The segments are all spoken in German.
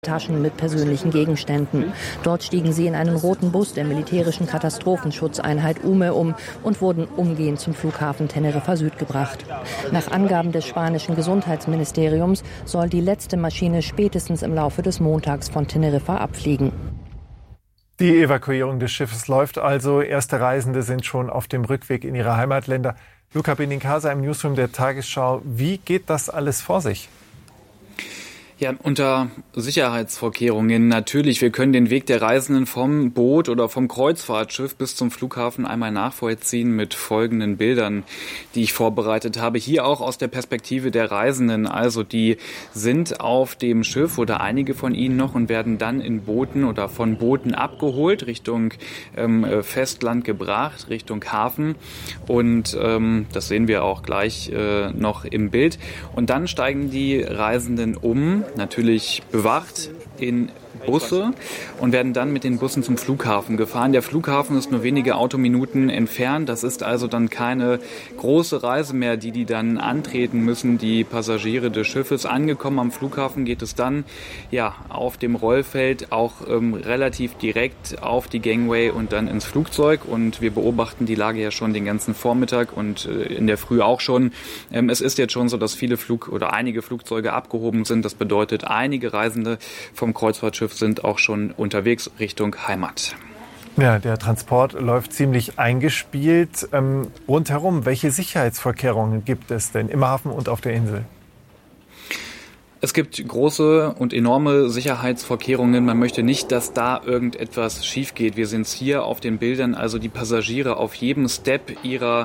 Taschen mit persönlichen Gegenständen. Dort stiegen sie in einen roten Bus der militärischen Katastrophenschutzeinheit UME um und wurden umgehend zum Flughafen Teneriffa Süd gebracht. Nach Angaben des spanischen Gesundheitsministeriums soll die letzte Maschine spätestens im Laufe des Montags von Teneriffa abfliegen. Die Evakuierung des Schiffes läuft also. Erste Reisende sind schon auf dem Rückweg in ihre Heimatländer. Luca Benincasa im Newsroom der Tagesschau. Wie geht das alles vor sich? Ja, unter Sicherheitsvorkehrungen natürlich. Wir können den Weg der Reisenden vom Boot oder vom Kreuzfahrtschiff bis zum Flughafen einmal nachvollziehen mit folgenden Bildern, die ich vorbereitet habe. Hier auch aus der Perspektive der Reisenden. Also die sind auf dem Schiff oder einige von ihnen noch und werden dann in Booten oder von Booten abgeholt, Richtung Festland gebracht, Richtung Hafen. Und das sehen wir auch gleich noch im Bild. Und dann steigen die Reisenden um, natürlich bewacht, in Busse und werden dann mit den Bussen zum Flughafen gefahren. Der Flughafen ist nur wenige Autominuten entfernt. Das ist also dann keine große Reise mehr, die dann antreten müssen, die Passagiere des Schiffes. Angekommen am Flughafen geht es dann auf dem Rollfeld auch relativ direkt auf die Gangway und dann ins Flugzeug. Und wir beobachten die Lage ja schon den ganzen Vormittag und in der Früh auch schon. Es ist jetzt schon so, dass einige Flugzeuge abgehoben sind. Das bedeutet, einige Reisende vom Kreuzfahrtschiff sind auch schon unterwegs Richtung Heimat. Ja, der Transport läuft ziemlich eingespielt. Rundherum, welche Sicherheitsvorkehrungen gibt es denn im Hafen und auf der Insel? Es gibt große und enorme Sicherheitsvorkehrungen. Man möchte nicht, dass da irgendetwas schief geht. Wir sehen es hier auf den Bildern, also die Passagiere auf jedem Step ihrer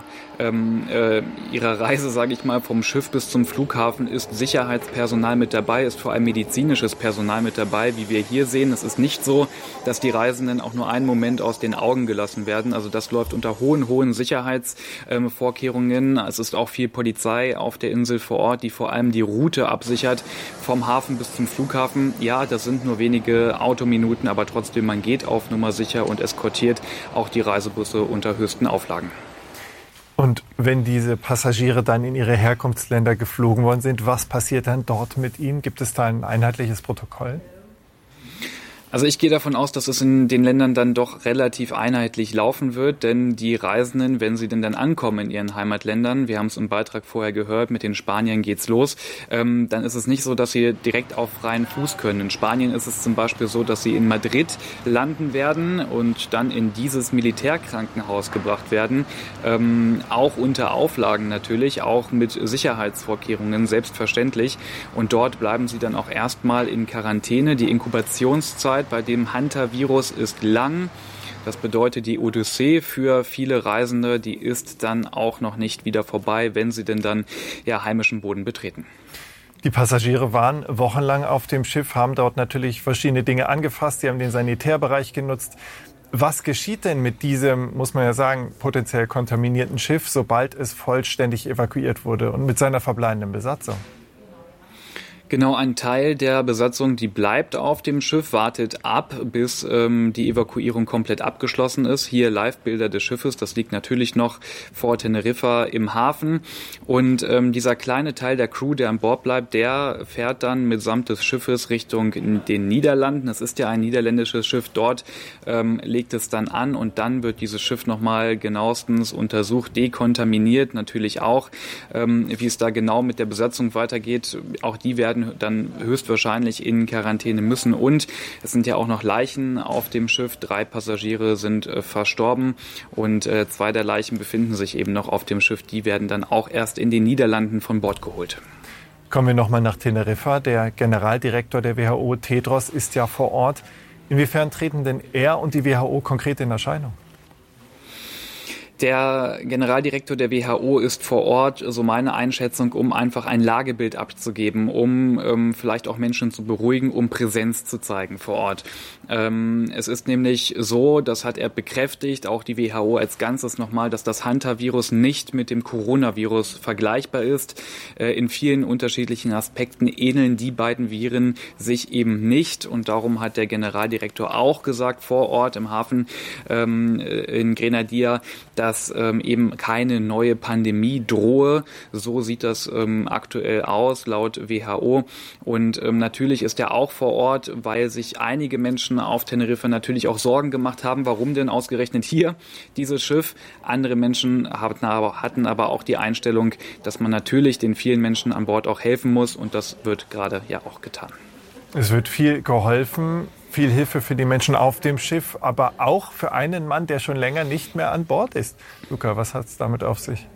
Reise, sage ich mal, vom Schiff bis zum Flughafen ist Sicherheitspersonal mit dabei, ist vor allem medizinisches Personal mit dabei, wie wir hier sehen. Es ist nicht so, dass die Reisenden auch nur einen Moment aus den Augen gelassen werden. Also das läuft unter hohen Sicherheitsvorkehrungen. Es ist auch viel Polizei auf der Insel vor Ort, die vor allem die Route absichert. Vom Hafen bis zum Flughafen, ja, das sind nur wenige Autominuten, aber trotzdem, man geht auf Nummer sicher und eskortiert auch die Reisebusse unter höchsten Auflagen. Und wenn diese Passagiere dann in ihre Herkunftsländer geflogen worden sind, was passiert dann dort mit ihnen? Gibt es da ein einheitliches Protokoll? Also ich gehe davon aus, dass es in den Ländern dann doch relativ einheitlich laufen wird, denn die Reisenden, wenn sie denn dann ankommen in ihren Heimatländern, wir haben es im Beitrag vorher gehört, mit den Spaniern geht's los, dann ist es nicht so, dass sie direkt auf freien Fuß können. In Spanien ist es zum Beispiel so, dass sie in Madrid landen werden und dann in dieses Militärkrankenhaus gebracht werden, auch unter Auflagen natürlich, auch mit Sicherheitsvorkehrungen, selbstverständlich. Und dort bleiben sie dann auch erstmal in Quarantäne. Die Inkubationszeit bei dem Hunter-Virus ist lang. Das bedeutet, die Odyssee für viele Reisende, die ist dann auch noch nicht wieder vorbei, wenn sie denn dann heimischen Boden betreten. Die Passagiere waren wochenlang auf dem Schiff, haben dort natürlich verschiedene Dinge angefasst. Sie haben den Sanitärbereich genutzt. Was geschieht denn mit diesem, muss man ja sagen, potenziell kontaminierten Schiff, sobald es vollständig evakuiert wurde und mit seiner verbleibenden Besatzung? Genau, ein Teil der Besatzung, die bleibt auf dem Schiff, wartet ab, bis die Evakuierung komplett abgeschlossen ist. Hier Live-Bilder des Schiffes, das liegt natürlich noch vor Teneriffa im Hafen. Und dieser kleine Teil der Crew, der an Bord bleibt, der fährt dann mitsamt des Schiffes Richtung den Niederlanden. Es ist ja ein niederländisches Schiff, dort legt es dann an und dann wird dieses Schiff nochmal genauestens untersucht, dekontaminiert natürlich auch. Wie es da genau mit der Besatzung weitergeht, auch die werden dann höchstwahrscheinlich in Quarantäne müssen. Und es sind ja auch noch Leichen auf dem Schiff. 3 Passagiere sind verstorben und 2 der Leichen befinden sich eben noch auf dem Schiff. Die werden dann auch erst in den Niederlanden von Bord geholt. Kommen wir nochmal nach Teneriffa. Der Generaldirektor der WHO, Tedros, ist ja vor Ort. Inwiefern treten denn er und die WHO konkret in Erscheinung? Der Generaldirektor der WHO ist vor Ort, so meine Einschätzung, um einfach ein Lagebild abzugeben, um vielleicht auch Menschen zu beruhigen, um Präsenz zu zeigen vor Ort. Es ist nämlich so, das hat er bekräftigt, auch die WHO als Ganzes nochmal, dass das Hunter-Virus nicht mit dem Coronavirus vergleichbar ist. In vielen unterschiedlichen Aspekten ähneln die beiden Viren sich eben nicht und darum hat der Generaldirektor auch gesagt vor Ort im Hafen in Grenadier, dass dass eben keine neue Pandemie drohe. So sieht das aktuell aus, laut WHO. Und natürlich ist er auch vor Ort, weil sich einige Menschen auf Teneriffa natürlich auch Sorgen gemacht haben, warum denn ausgerechnet hier dieses Schiff. Andere Menschen hatten aber auch die Einstellung, dass man natürlich den vielen Menschen an Bord auch helfen muss. Und das wird gerade ja auch getan. Es wird viel geholfen, viel Hilfe für die Menschen auf dem Schiff, aber auch für einen Mann, der schon länger nicht mehr an Bord ist. Luca, was hat es damit auf sich?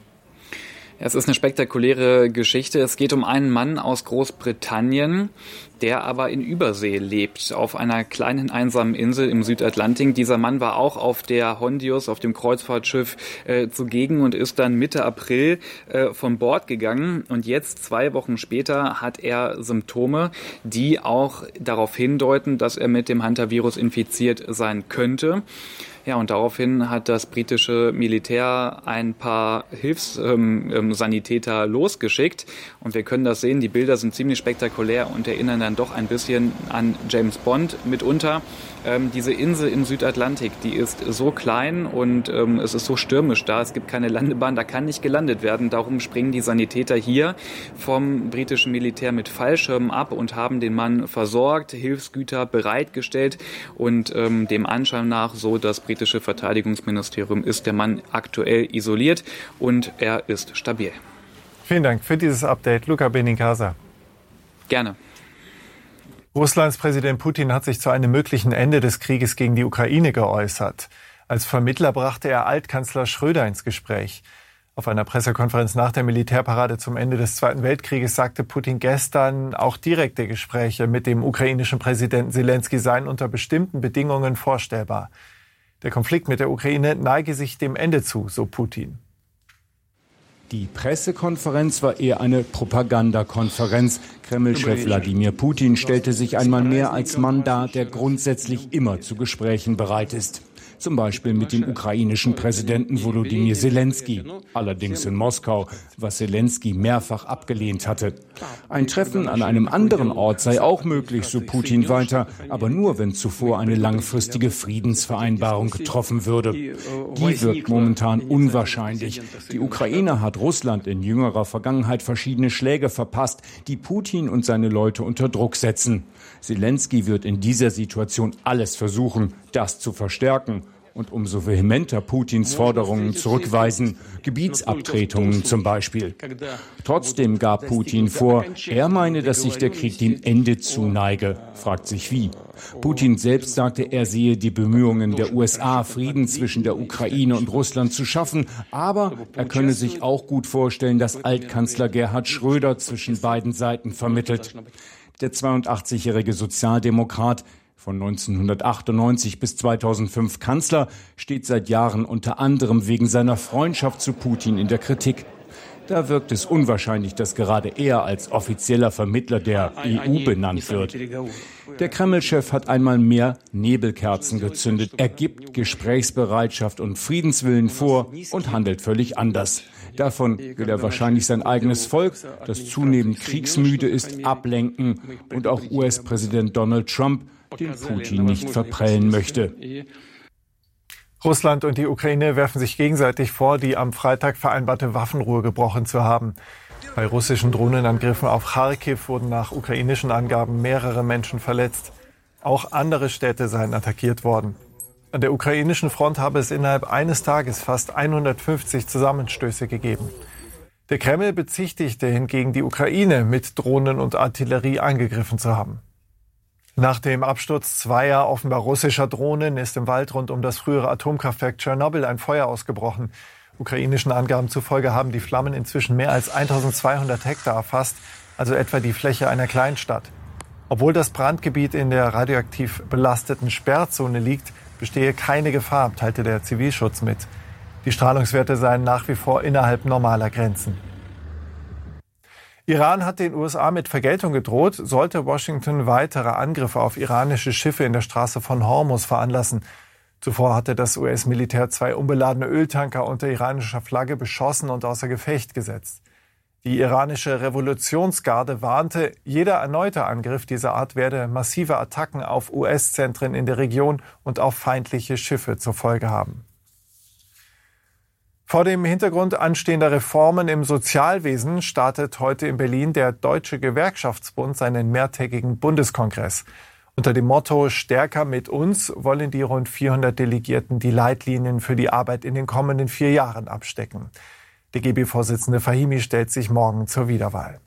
Es ist eine spektakuläre Geschichte. Es geht um einen Mann aus Großbritannien, der aber in Übersee lebt, auf einer kleinen einsamen Insel im Südatlantik. Dieser Mann war auch auf der Hondius, auf dem Kreuzfahrtschiff, zugegen und ist dann Mitte April von Bord gegangen. Und jetzt, 2 Wochen später, hat er Symptome, die auch darauf hindeuten, dass er mit dem Hantavirus infiziert sein könnte. Ja, und daraufhin hat das britische Militär ein paar Hilfssanitäter losgeschickt. Und wir können das sehen, die Bilder sind ziemlich spektakulär und erinnern dann doch ein bisschen an James Bond mitunter. Diese Insel im Südatlantik, die ist so klein und es ist so stürmisch da. Es gibt keine Landebahn, da kann nicht gelandet werden. Darum springen die Sanitäter hier vom britischen Militär mit Fallschirmen ab und haben den Mann versorgt, Hilfsgüter bereitgestellt und dem Anschein nach, so das britische Verteidigungsministerium, ist der Mann aktuell isoliert und er ist stabil. Vielen Dank für dieses Update, Luca Benincasa. Gerne. Russlands Präsident Putin hat sich zu einem möglichen Ende des Krieges gegen die Ukraine geäußert. Als Vermittler brachte er Altkanzler Schröder ins Gespräch. Auf einer Pressekonferenz nach der Militärparade zum Ende des Zweiten Weltkrieges sagte Putin gestern, auch direkte Gespräche mit dem ukrainischen Präsidenten Selenskyj seien unter bestimmten Bedingungen vorstellbar. Der Konflikt mit der Ukraine neige sich dem Ende zu, so Putin. Die Pressekonferenz war eher eine Propagandakonferenz. Kreml-Chef Wladimir Putin stellte sich einmal mehr als Mann dar, der grundsätzlich immer zu Gesprächen bereit ist. Zum Beispiel mit dem ukrainischen Präsidenten Volodymyr Selenskyj, allerdings in Moskau, was Selenskyj mehrfach abgelehnt hatte. Ein Treffen an einem anderen Ort sei auch möglich, so Putin weiter, aber nur, wenn zuvor eine langfristige Friedensvereinbarung getroffen würde. Die wirkt momentan unwahrscheinlich. Die Ukraine hat Russland in jüngerer Vergangenheit verschiedene Schläge verpasst, die Putin und seine Leute unter Druck setzen. Selenskyj wird in dieser Situation alles versuchen, das zu verstärken und umso vehementer Putins Forderungen zurückweisen, Gebietsabtretungen zum Beispiel. Trotzdem gab Putin vor, er meine, dass sich der Krieg dem Ende zuneige, fragt sich wie. Putin selbst sagte, er sehe die Bemühungen der USA, Frieden zwischen der Ukraine und Russland zu schaffen, aber er könne sich auch gut vorstellen, dass Altkanzler Gerhard Schröder zwischen beiden Seiten vermittelt. Der 82-jährige Sozialdemokrat, von 1998 bis 2005 Kanzler, steht seit Jahren unter anderem wegen seiner Freundschaft zu Putin in der Kritik. Da wirkt es unwahrscheinlich, dass gerade er als offizieller Vermittler der EU benannt wird. Der Kreml-Chef hat einmal mehr Nebelkerzen gezündet. Er gibt Gesprächsbereitschaft und Friedenswillen vor und handelt völlig anders. Davon will er wahrscheinlich sein eigenes Volk, das zunehmend kriegsmüde ist, ablenken und auch US-Präsident Donald Trump, den Putin nicht verprellen möchte. Russland und die Ukraine werfen sich gegenseitig vor, die am Freitag vereinbarte Waffenruhe gebrochen zu haben. Bei russischen Drohnenangriffen auf Charkiw wurden nach ukrainischen Angaben mehrere Menschen verletzt. Auch andere Städte seien attackiert worden. An der ukrainischen Front habe es innerhalb eines Tages fast 150 Zusammenstöße gegeben. Der Kreml bezichtigte hingegen die Ukraine, mit Drohnen und Artillerie angegriffen zu haben. Nach dem Absturz zweier offenbar russischer Drohnen ist im Wald rund um das frühere Atomkraftwerk Tschernobyl ein Feuer ausgebrochen. Ukrainischen Angaben zufolge haben die Flammen inzwischen mehr als 1200 Hektar erfasst, also etwa die Fläche einer Kleinstadt. Obwohl das Brandgebiet in der radioaktiv belasteten Sperrzone liegt, bestehe keine Gefahr, teilte der Zivilschutz mit. Die Strahlungswerte seien nach wie vor innerhalb normaler Grenzen. Iran hat den USA mit Vergeltung gedroht, sollte Washington weitere Angriffe auf iranische Schiffe in der Straße von Hormuz veranlassen. Zuvor hatte das US-Militär 2 unbeladene Öltanker unter iranischer Flagge beschossen und außer Gefecht gesetzt. Die iranische Revolutionsgarde warnte, jeder erneute Angriff dieser Art werde massive Attacken auf US-Zentren in der Region und auf feindliche Schiffe zur Folge haben. Vor dem Hintergrund anstehender Reformen im Sozialwesen startet heute in Berlin der Deutsche Gewerkschaftsbund seinen mehrtägigen Bundeskongress. Unter dem Motto »Stärker mit uns« wollen die rund 400 Delegierten die Leitlinien für die Arbeit in den kommenden 4 Jahren abstecken. DGB-Vorsitzende Fahimi stellt sich morgen zur Wiederwahl.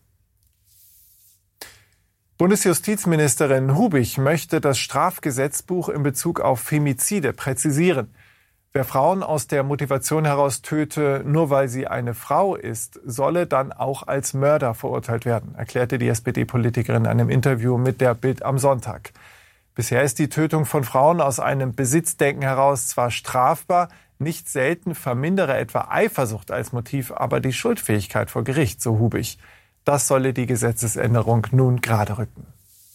Bundesjustizministerin Hubich möchte das Strafgesetzbuch in Bezug auf Femizide präzisieren. Wer Frauen aus der Motivation heraus töte, nur weil sie eine Frau ist, solle dann auch als Mörder verurteilt werden, erklärte die SPD-Politikerin in einem Interview mit der Bild am Sonntag. Bisher ist die Tötung von Frauen aus einem Besitzdenken heraus zwar strafbar, nicht selten vermindere etwa Eifersucht als Motiv, aber die Schuldfähigkeit vor Gericht, so Hubich. Das solle die Gesetzesänderung nun gerade rücken.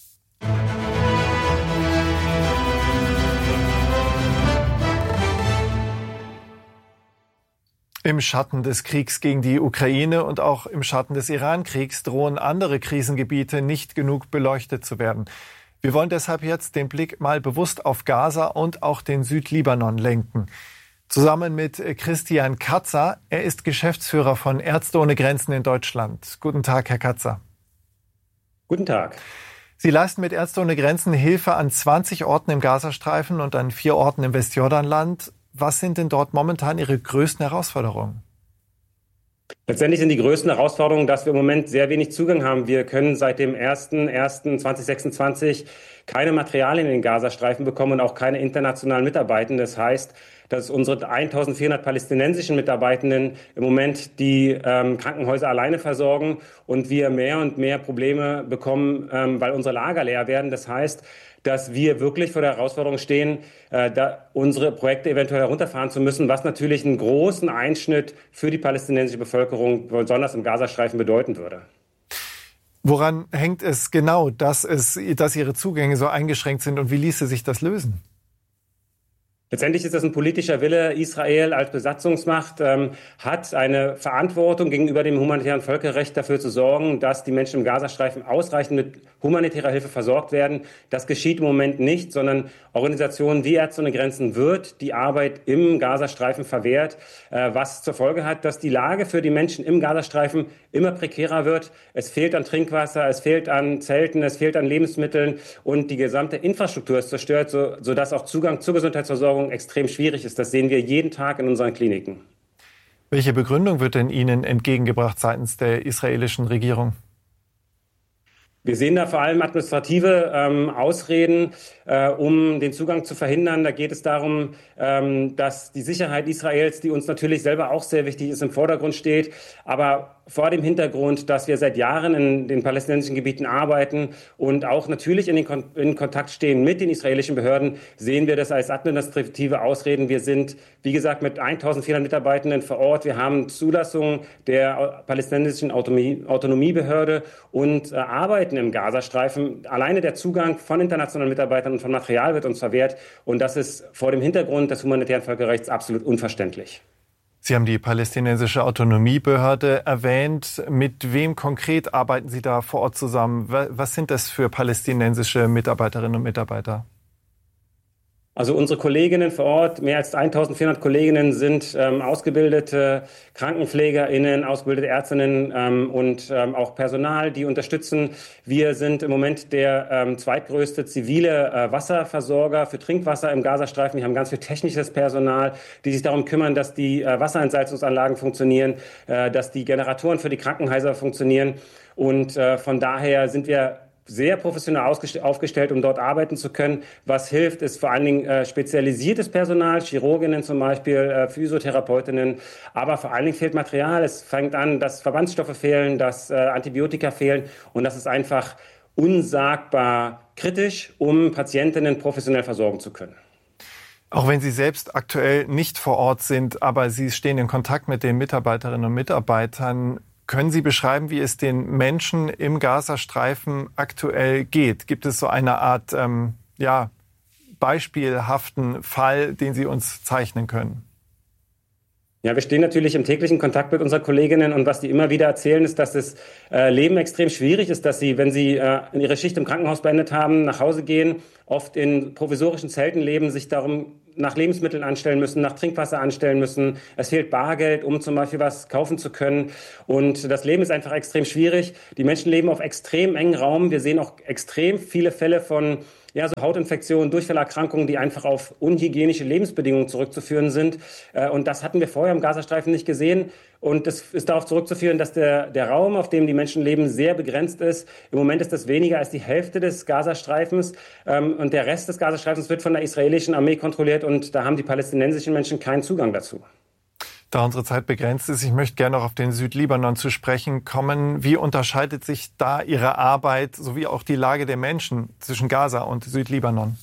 Im Schatten des Kriegs gegen die Ukraine und auch im Schatten des Iran-Kriegs drohen andere Krisengebiete nicht genug beleuchtet zu werden. Wir wollen deshalb jetzt den Blick mal bewusst auf Gaza und auch den Südlibanon lenken. Zusammen mit Christian Katzer. Er ist Geschäftsführer von Ärzte ohne Grenzen in Deutschland. Guten Tag, Herr Katzer. Guten Tag. Sie leisten mit Ärzte ohne Grenzen Hilfe an 20 Orten im Gazastreifen und an 4 Orten im Westjordanland. Was sind denn dort momentan Ihre größten Herausforderungen? Letztendlich sind die größten Herausforderungen, dass wir im Moment sehr wenig Zugang haben. Wir können seit dem 01.01.2026 keine Materialien in den Gazastreifen bekommen und auch keine internationalen Mitarbeitenden. Das heißt, dass unsere 1400 palästinensischen Mitarbeitenden im Moment die Krankenhäuser alleine versorgen und wir mehr und mehr Probleme bekommen, weil unsere Lager leer werden. Das heißt, dass wir wirklich vor der Herausforderung stehen, unsere Projekte eventuell herunterfahren zu müssen, was natürlich einen großen Einschnitt für die palästinensische Bevölkerung, besonders im Gazastreifen, bedeuten würde. Woran hängt es genau, dass Ihre Zugänge so eingeschränkt sind und wie ließe sich das lösen? Letztendlich ist das ein politischer Wille. Israel als Besatzungsmacht hat eine Verantwortung gegenüber dem humanitären Völkerrecht dafür zu sorgen, dass die Menschen im Gazastreifen ausreichend mit humanitärer Hilfe versorgt werden. Das geschieht im Moment nicht, sondern Organisationen wie Ärzte ohne Grenzen wird die Arbeit im Gazastreifen verwehrt, was zur Folge hat, dass die Lage für die Menschen im Gazastreifen immer prekärer wird. Es fehlt an Trinkwasser, es fehlt an Zelten, es fehlt an Lebensmitteln und die gesamte Infrastruktur ist zerstört, sodass auch Zugang zur Gesundheitsversorgung extrem schwierig ist. Das sehen wir jeden Tag in unseren Kliniken. Welche Begründung wird denn Ihnen entgegengebracht seitens der israelischen Regierung? Wir sehen da vor allem administrative Ausreden, um den Zugang zu verhindern. Da geht es darum, dass die Sicherheit Israels, die uns natürlich selber auch sehr wichtig ist, im Vordergrund steht. Aber vor dem Hintergrund, dass wir seit Jahren in den palästinensischen Gebieten arbeiten und auch natürlich in Kontakt stehen mit den israelischen Behörden, sehen wir das als administrative Ausreden. Wir sind, wie gesagt, mit 1400 Mitarbeitenden vor Ort. Wir haben Zulassung der palästinensischen Autonomiebehörde und arbeiten im Gazastreifen. Alleine der Zugang von internationalen Mitarbeitern und von Material wird uns verwehrt. Und das ist vor dem Hintergrund des humanitären Völkerrechts absolut unverständlich. Sie haben die palästinensische Autonomiebehörde erwähnt. Mit wem konkret arbeiten Sie da vor Ort zusammen? Was sind das für palästinensische Mitarbeiterinnen und Mitarbeiter? Also unsere Kolleginnen vor Ort, mehr als 1400 Kolleginnen sind ausgebildete KrankenpflegerInnen, ausgebildete Ärztinnen und auch Personal, die unterstützen. Wir sind im Moment der zweitgrößte zivile Wasserversorger für Trinkwasser im Gazastreifen. Wir haben ganz viel technisches Personal, die sich darum kümmern, dass die Wasserentsalzungsanlagen funktionieren, dass die Generatoren für die Krankenhäuser funktionieren. Und von daher sind wir sehr professionell aufgestellt, um dort arbeiten zu können. Was hilft, ist vor allen Dingen spezialisiertes Personal, Chirurginnen zum Beispiel, Physiotherapeutinnen. Aber vor allen Dingen fehlt Material. Es fängt an, dass Verbandsstoffe fehlen, dass Antibiotika fehlen. Und das ist einfach unsagbar kritisch, um Patientinnen professionell versorgen zu können. Auch wenn Sie selbst aktuell nicht vor Ort sind, aber Sie stehen in Kontakt mit den Mitarbeiterinnen und Mitarbeitern, können Sie beschreiben, wie es den Menschen im Gazastreifen aktuell geht? Gibt es so eine Art beispielhaften Fall, den Sie uns zeichnen können? Ja, wir stehen natürlich im täglichen Kontakt mit unseren Kolleginnen und was die immer wieder erzählen, ist, dass das Leben extrem schwierig ist, dass sie, wenn sie ihre Schicht im Krankenhaus beendet haben, nach Hause gehen, oft in provisorischen Zelten leben, sich darum nach Lebensmitteln anstellen müssen, nach Trinkwasser anstellen müssen. Es fehlt Bargeld, um zum Beispiel was kaufen zu können. Und das Leben ist einfach extrem schwierig. Die Menschen leben auf extrem engen Raum. Wir sehen auch extrem viele Fälle von so Hautinfektionen, Durchfallerkrankungen, die einfach auf unhygienische Lebensbedingungen zurückzuführen sind. Und das hatten wir vorher im Gazastreifen nicht gesehen. Und das ist darauf zurückzuführen, dass der Raum, auf dem die Menschen leben, sehr begrenzt ist. Im Moment ist das weniger als die Hälfte des Gazastreifens. Und der Rest des Gazastreifens wird von der israelischen Armee kontrolliert. Und da haben die palästinensischen Menschen keinen Zugang dazu. Da unsere Zeit begrenzt ist, ich möchte gerne noch auf den Südlibanon zu sprechen kommen. Wie unterscheidet sich da Ihre Arbeit sowie auch die Lage der Menschen zwischen Gaza und Südlibanon?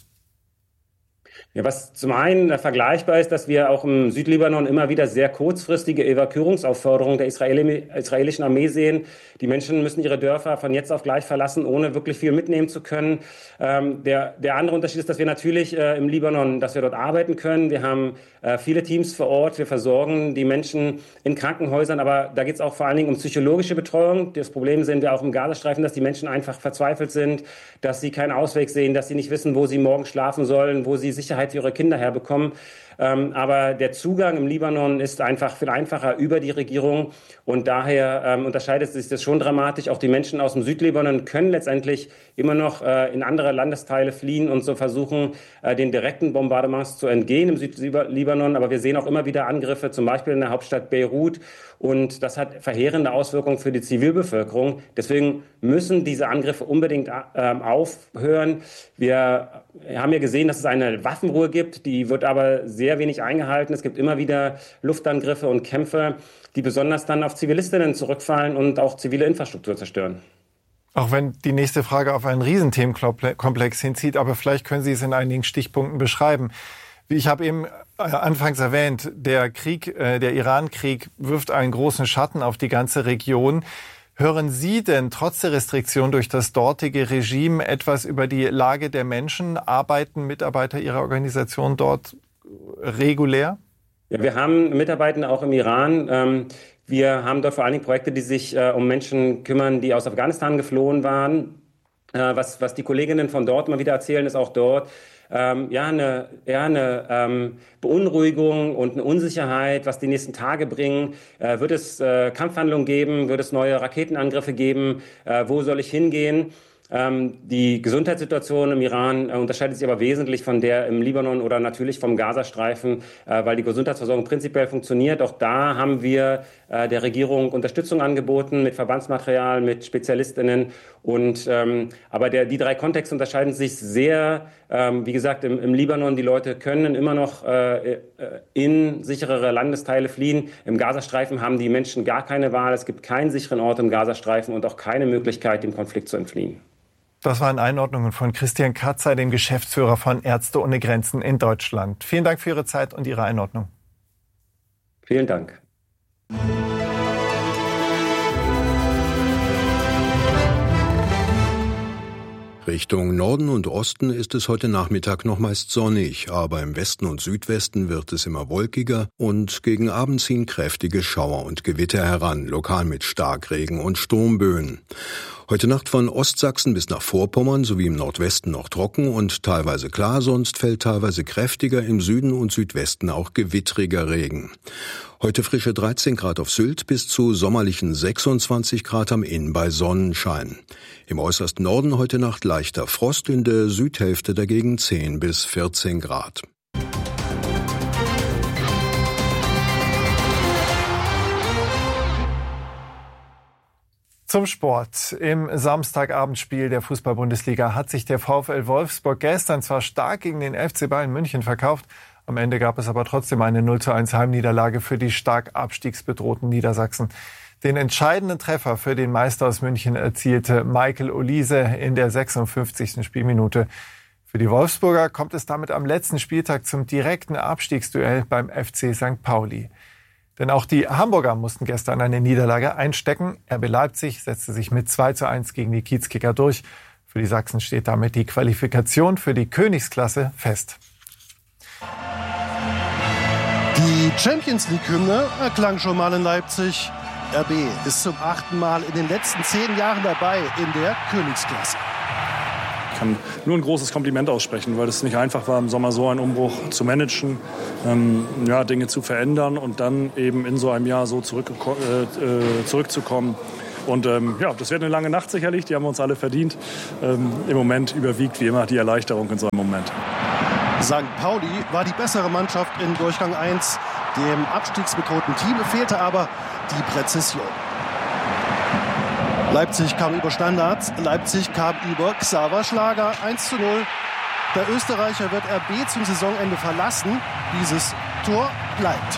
Ja, was zum einen vergleichbar ist, dass wir auch im Südlibanon immer wieder sehr kurzfristige Evakuierungsaufforderungen der israelischen Armee sehen. Die Menschen müssen ihre Dörfer von jetzt auf gleich verlassen, ohne wirklich viel mitnehmen zu können. Der andere Unterschied ist, dass wir natürlich im Libanon, dass wir dort arbeiten können. Wir haben viele Teams vor Ort. Wir versorgen die Menschen in Krankenhäusern. Aber da geht es auch vor allen Dingen um psychologische Betreuung. Das Problem sehen wir auch im Gazastreifen, dass die Menschen einfach verzweifelt sind, dass sie keinen Ausweg sehen, dass sie nicht wissen, wo sie morgen schlafen sollen, wo sie Sicherheit für ihre Kinder herbekommen. Aber der Zugang im Libanon ist einfach viel einfacher über die Regierung und daher unterscheidet sich das schon dramatisch. Auch die Menschen aus dem Südlibanon können letztendlich immer noch in andere Landesteile fliehen und so versuchen, den direkten Bombardements zu entgehen im Südlibanon. Aber wir sehen auch immer wieder Angriffe, zum Beispiel in der Hauptstadt Beirut. Und das hat verheerende Auswirkungen für die Zivilbevölkerung. Deswegen müssen diese Angriffe unbedingt aufhören. Wir haben ja gesehen, dass es eine Waffenruhe gibt. Die wird aber sehr wenig eingehalten. Es gibt immer wieder Luftangriffe und Kämpfe, die besonders dann auf Zivilistinnen zurückfallen und auch zivile Infrastruktur zerstören. Auch wenn die nächste Frage auf einen Riesenthemenkomplex hinzieht, aber vielleicht können Sie es in einigen Stichpunkten beschreiben. Ich habe eben anfangs erwähnt, der Iran-Krieg wirft einen großen Schatten auf die ganze Region. Hören Sie denn trotz der Restriktion durch das dortige Regime etwas über die Lage der Menschen? Arbeiten Mitarbeiter Ihrer Organisation dort regulär? Ja, wir haben Mitarbeiter auch im Iran. Wir haben dort vor allen Dingen Projekte, die sich um Menschen kümmern, die aus Afghanistan geflohen waren. Was die Kolleginnen von dort immer wieder erzählen, ist auch dort eine Beunruhigung und eine Unsicherheit, was die nächsten Tage bringen. Wird es Kampfhandlungen geben? Wird es neue Raketenangriffe geben? Wo soll ich hingehen? Die Gesundheitssituation im Iran unterscheidet sich aber wesentlich von der im Libanon oder natürlich vom Gazastreifen, weil die Gesundheitsversorgung prinzipiell funktioniert. Auch da haben wir der Regierung Unterstützung angeboten mit Verbandsmaterial, mit SpezialistInnen. Aber die drei Kontexte unterscheiden sich sehr. Wie gesagt, im Libanon, die Leute können immer noch in sicherere Landesteile fliehen. Im Gazastreifen haben die Menschen gar keine Wahl. Es gibt keinen sicheren Ort im Gazastreifen und auch keine Möglichkeit, dem Konflikt zu entfliehen. Das waren Einordnungen von Christian Katzer, dem Geschäftsführer von Ärzte ohne Grenzen in Deutschland. Vielen Dank für Ihre Zeit und Ihre Einordnung. Vielen Dank. Richtung Norden und Osten ist es heute Nachmittag noch meist sonnig, aber im Westen und Südwesten wird es immer wolkiger und gegen Abend ziehen kräftige Schauer und Gewitter heran, lokal mit Starkregen und Sturmböen. Heute Nacht von Ostsachsen bis nach Vorpommern sowie im Nordwesten noch trocken und teilweise klar, sonst fällt teilweise kräftiger, im Süden und Südwesten auch gewittriger Regen. Heute frische 13 Grad auf Sylt bis zu sommerlichen 26 Grad am Inn bei Sonnenschein. Im äußersten Norden heute Nacht leichter Frost, in der Südhälfte dagegen 10 bis 14 Grad. Zum Sport. Im Samstagabendspiel der Fußball-Bundesliga hat sich der VfL Wolfsburg gestern zwar stark gegen den FC Bayern München verkauft, am Ende gab es aber trotzdem eine 0:1 Heimniederlage für die stark abstiegsbedrohten Niedersachsen. Den entscheidenden Treffer für den Meister aus München erzielte Michael Olise in der 56. Spielminute. Für die Wolfsburger kommt es damit am letzten Spieltag zum direkten Abstiegsduell beim FC St. Pauli. Denn auch die Hamburger mussten gestern eine Niederlage einstecken. RB Leipzig setzte sich mit 2:1 gegen die Kiezkicker durch. Für die Sachsen steht damit die Qualifikation für die Königsklasse fest. Die Champions-League-Hymne erklang schon mal in Leipzig. RB ist zum 8. Mal in den letzten 10 Jahren dabei in der Königsklasse. Ich kann nur ein großes Kompliment aussprechen, weil es nicht einfach war, im Sommer so einen Umbruch zu managen, Dinge zu verändern und dann eben in so einem Jahr so zurückzukommen. Und das wird eine lange Nacht sicherlich, die haben wir uns alle verdient. Im Moment überwiegt wie immer die Erleichterung in so einem Moment. St. Pauli war die bessere Mannschaft in Durchgang 1. Dem abstiegsbedrohten Team fehlte aber die Präzision. Leipzig kam über Standards, Leipzig kam über Xaver Schlager 1:0. Der Österreicher wird RB zum Saisonende verlassen. Dieses Tor bleibt.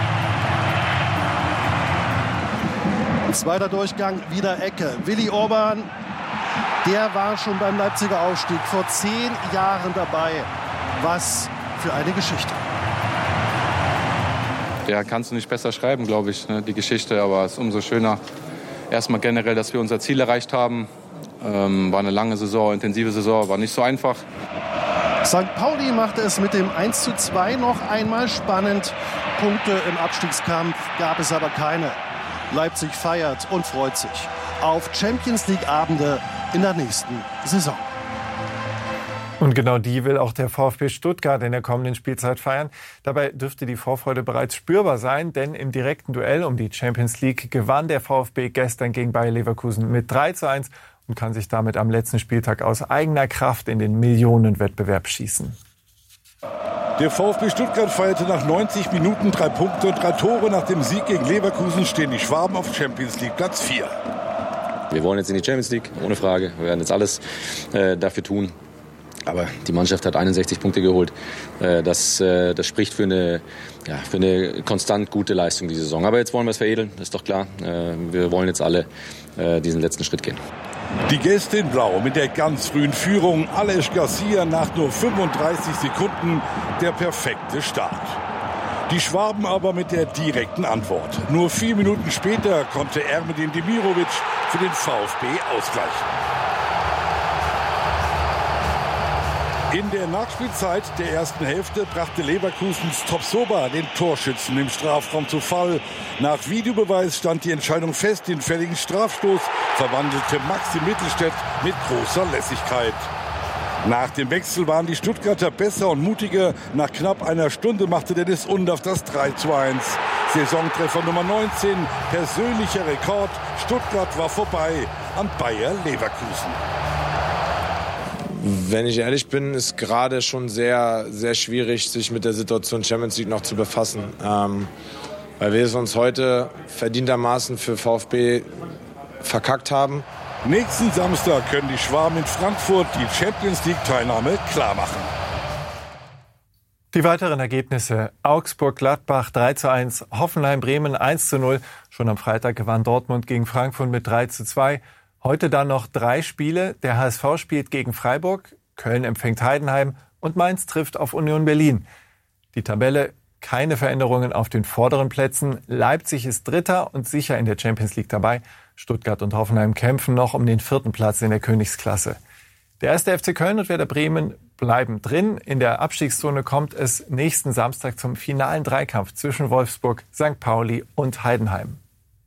Zweiter Durchgang, wieder Ecke. Willi Orban, der war schon beim Leipziger Aufstieg vor 10 Jahren dabei. Was für eine Geschichte. Ja, kannst du nicht besser schreiben, glaube ich, die Geschichte. Aber es ist umso schöner, erstmal generell, dass wir unser Ziel erreicht haben. War eine lange Saison, intensive Saison, war nicht so einfach. St. Pauli machte es mit dem 1:2 noch einmal spannend. Punkte im Abstiegskampf gab es aber keine. Leipzig feiert und freut sich auf Champions-League-Abende in der nächsten Saison. Und genau die will auch der VfB Stuttgart in der kommenden Spielzeit feiern. Dabei dürfte die Vorfreude bereits spürbar sein, denn im direkten Duell um die Champions League gewann der VfB gestern gegen Bayer Leverkusen mit 3:1 und kann sich damit am letzten Spieltag aus eigener Kraft in den Millionenwettbewerb schießen. Der VfB Stuttgart feierte nach 90 Minuten 3 Punkte und 3 Tore. Nach dem Sieg gegen Leverkusen stehen die Schwaben auf Champions League Platz 4. Wir wollen jetzt in die Champions League, ohne Frage. Wir werden jetzt alles dafür tun. Aber die Mannschaft hat 61 Punkte geholt. Das spricht für eine konstant gute Leistung diese Saison. Aber jetzt wollen wir es veredeln, ist doch klar. Wir wollen jetzt alle diesen letzten Schritt gehen. Die Gäste in Blau mit der ganz frühen Führung. Aleix Garcia nach nur 35 Sekunden der perfekte Start. Die Schwaben aber mit der direkten Antwort. Nur 4 Minuten später konnte Ermedin Demirovic für den VfB ausgleichen. In der Nachspielzeit der ersten Hälfte brachte Leverkusens Tapsoba den Torschützen im Strafraum zu Fall. Nach Videobeweis stand die Entscheidung fest. Den fälligen Strafstoß verwandelte Maxi Mittelstädt mit großer Lässigkeit. Nach dem Wechsel waren die Stuttgarter besser und mutiger. Nach knapp einer Stunde machte Dennis Undaff das 3:1. Saisontreffer Nummer 19, persönlicher Rekord. Stuttgart war vorbei an Bayer Leverkusen. Wenn ich ehrlich bin, ist gerade schon sehr, sehr schwierig, sich mit der Situation Champions League noch zu befassen. Weil wir es uns heute verdientermaßen für VfB verkackt haben. Nächsten Samstag können die Schwaben in Frankfurt die Champions League-Teilnahme klarmachen. Die weiteren Ergebnisse: Augsburg-Gladbach 3:1, Hoffenheim-Bremen 1:0. Schon am Freitag gewann Dortmund gegen Frankfurt mit 3:2. Heute dann noch 3 Spiele. Der HSV spielt gegen Freiburg, Köln empfängt Heidenheim und Mainz trifft auf Union Berlin. Die Tabelle: keine Veränderungen auf den vorderen Plätzen. Leipzig ist Dritter und sicher in der Champions League dabei. Stuttgart und Hoffenheim kämpfen noch um den 4. Platz in der Königsklasse. Der 1. FC Köln und Werder Bremen bleiben drin. In der Abstiegszone kommt es nächsten Samstag zum finalen Dreikampf zwischen Wolfsburg, St. Pauli und Heidenheim.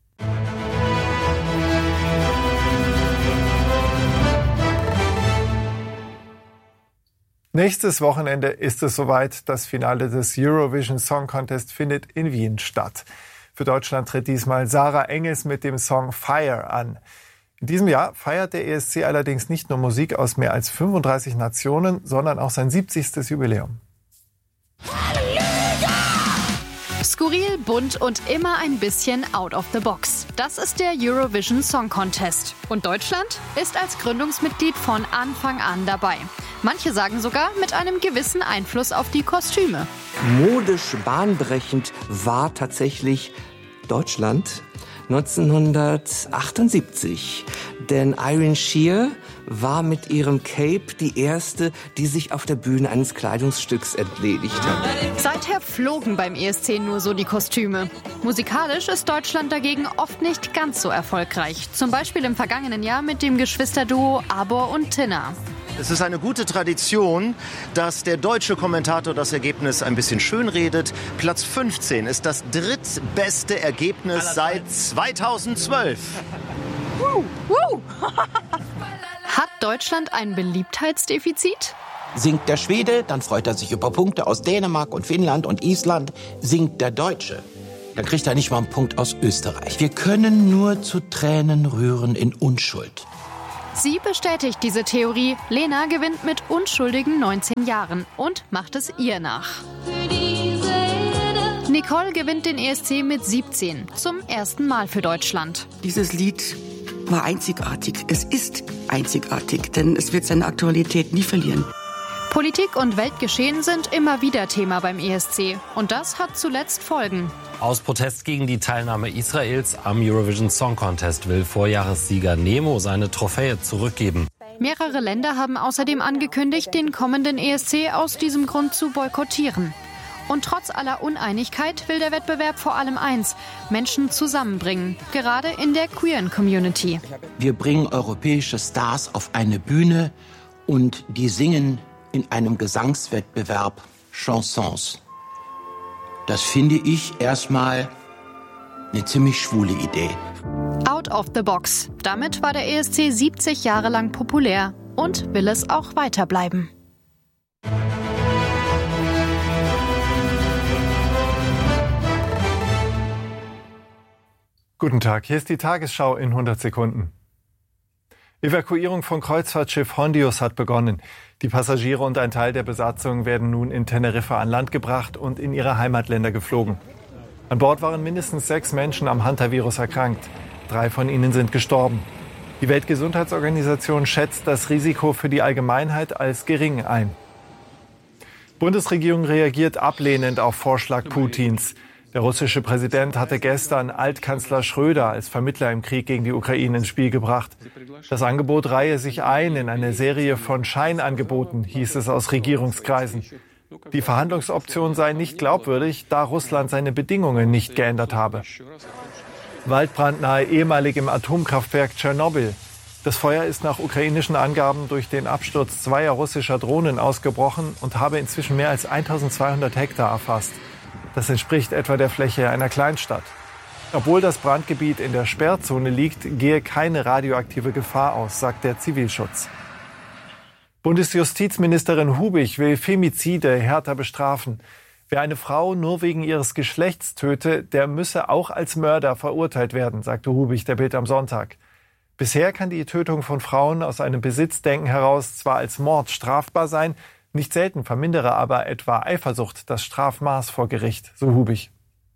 Nächstes Wochenende ist es soweit. Das Finale des Eurovision Song Contest findet in Wien statt. Für Deutschland tritt diesmal Sarah Engels mit dem Song Fire an. In diesem Jahr feiert der ESC allerdings nicht nur Musik aus mehr als 35 Nationen, sondern auch sein 70. Jubiläum. Skurril, bunt und immer ein bisschen out of the box. Das ist der Eurovision Song Contest. Und Deutschland ist als Gründungsmitglied von Anfang an dabei. Manche sagen sogar mit einem gewissen Einfluss auf die Kostüme. Modisch bahnbrechend war tatsächlich Deutschland 1978. Denn Irene Shear war mit ihrem Cape die erste, die sich auf der Bühne eines Kleidungsstücks entledigt hat. Seither flogen beim ESC nur so die Kostüme. Musikalisch ist Deutschland dagegen oft nicht ganz so erfolgreich. Zum Beispiel im vergangenen Jahr mit dem Geschwisterduo Abor und Tinna. Es ist eine gute Tradition, dass der deutsche Kommentator das Ergebnis ein bisschen schönredet. Platz 15 ist das drittbeste Ergebnis seit 2012. Hat Deutschland ein Beliebtheitsdefizit? Singt der Schwede, dann freut er sich über Punkte aus Dänemark und Finnland und Island. Singt der Deutsche, dann kriegt er nicht mal einen Punkt aus Österreich. Wir können nur zu Tränen rühren in Unschuld. Sie bestätigt diese Theorie. Lena gewinnt mit unschuldigen 19 Jahren und macht es ihr nach. Nicole gewinnt den ESC mit 17, zum ersten Mal für Deutschland. Dieses Lied war einzigartig. Es ist einzigartig, denn es wird seine Aktualität nie verlieren. Politik und Weltgeschehen sind immer wieder Thema beim ESC. Und das hat zuletzt Folgen. Aus Protest gegen die Teilnahme Israels am Eurovision Song Contest will Vorjahressieger Nemo seine Trophäe zurückgeben. Mehrere Länder haben außerdem angekündigt, den kommenden ESC aus diesem Grund zu boykottieren. Und trotz aller Uneinigkeit will der Wettbewerb vor allem eins: Menschen zusammenbringen, gerade in der queeren Community. Wir bringen europäische Stars auf eine Bühne und die singen in einem Gesangswettbewerb Chansons. Das finde ich erstmal eine ziemlich schwule Idee. Out of the box. Damit war der ESC 70 Jahre lang populär und will es auch weiterbleiben. Guten Tag, hier ist die Tagesschau in 100 Sekunden. Evakuierung von Kreuzfahrtschiff Hondius hat begonnen. Die Passagiere und ein Teil der Besatzung werden nun in Teneriffa an Land gebracht und in ihre Heimatländer geflogen. An Bord waren mindestens 6 Menschen am Hantavirus erkrankt. 3 von ihnen sind gestorben. Die Weltgesundheitsorganisation schätzt das Risiko für die Allgemeinheit als gering ein. Bundesregierung reagiert ablehnend auf Vorschlag Putins. Der russische Präsident hatte gestern Altkanzler Schröder als Vermittler im Krieg gegen die Ukraine ins Spiel gebracht. Das Angebot reihe sich ein in eine Serie von Scheinangeboten, hieß es aus Regierungskreisen. Die Verhandlungsoption sei nicht glaubwürdig, da Russland seine Bedingungen nicht geändert habe. Waldbrand nahe ehemaligem Atomkraftwerk Tschernobyl. Das Feuer ist nach ukrainischen Angaben durch den Absturz 2 russischer Drohnen ausgebrochen und habe inzwischen mehr als 1200 Hektar erfasst. Das entspricht etwa der Fläche einer Kleinstadt. Obwohl das Brandgebiet in der Sperrzone liegt, gehe keine radioaktive Gefahr aus, sagt der Zivilschutz. Bundesjustizministerin Hubig will Femizide härter bestrafen. Wer eine Frau nur wegen ihres Geschlechts töte, der müsse auch als Mörder verurteilt werden, sagte Hubig der Bild am Sonntag. Bisher kann die Tötung von Frauen aus einem Besitzdenken heraus zwar als Mord strafbar sein, nicht selten vermindere aber etwa Eifersucht das Strafmaß vor Gericht, so Hubig.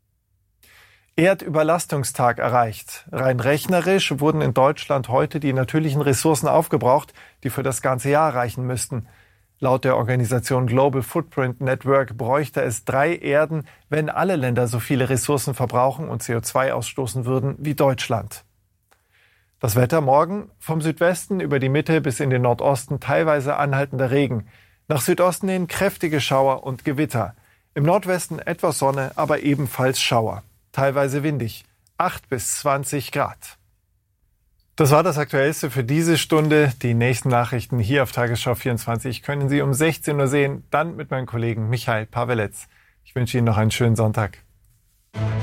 Erdüberlastungstag erreicht. Rein rechnerisch wurden in Deutschland heute die natürlichen Ressourcen aufgebraucht, die für das ganze Jahr reichen müssten. Laut der Organisation Global Footprint Network bräuchte es 3 Erden, wenn alle Länder so viele Ressourcen verbrauchen und CO2 ausstoßen würden wie Deutschland. Das Wetter morgen: vom Südwesten über die Mitte bis in den Nordosten teilweise anhaltender Regen. Nach Südosten hin kräftige Schauer und Gewitter. Im Nordwesten etwas Sonne, aber ebenfalls Schauer. Teilweise windig. 8 bis 20 Grad. Das war das Aktuellste für diese Stunde. Die nächsten Nachrichten hier auf Tagesschau 24 können Sie um 16 Uhr sehen. Dann mit meinem Kollegen Michael Paweletz. Ich wünsche Ihnen noch einen schönen Sonntag.